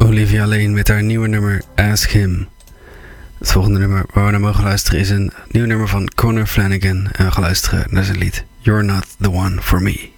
Olivia Lane met haar nieuwe nummer Ask Him. Het volgende nummer waar we naar mogen luisteren is een nieuw nummer van Conor Flanagan. En we gaan luisteren naar zijn lied You're Not The One For Me.